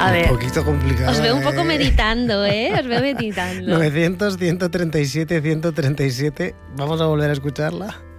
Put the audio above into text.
A ver, un poquito complicado. os veo un poco meditando, ¿eh? Os veo meditando. 900, 137, 137. Vamos a volver a escucharla.